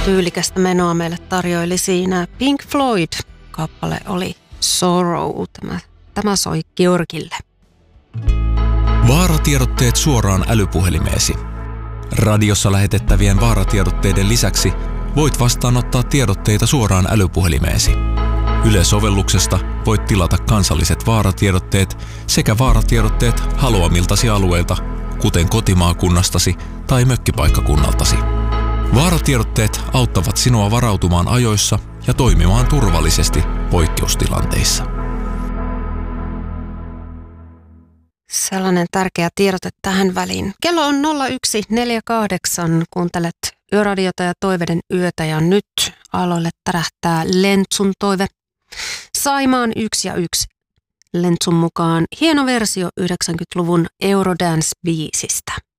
tyylikästä menoa meille tarjoili siinä Pink Floyd. Kappale oli Sorrow. Tämä soi Georgille. Vaaratiedotteet suoraan älypuhelimeesi. Radiossa lähetettävien vaaratiedotteiden lisäksi voit vastaanottaa tiedotteita suoraan älypuhelimeesi. Yle-sovelluksesta voit tilata kansalliset vaaratiedotteet sekä vaaratiedotteet haluamiltasi alueilta, kuten kotimaakunnastasi tai mökkipaikkakunnaltasi. Vaaratiedotteet auttavat sinua varautumaan ajoissa ja toimimaan turvallisesti poikkeustilanteissa. Sellainen tärkeä tiedote tähän väliin. Kello on 01.48, kuuntelet Yöradiota ja Toiveiden yötä ja nyt aloille tärähtää Lentsun toive. Saimaan 1 ja 1. Lentsun mukaan hieno versio 90-luvun Eurodance-biisistä.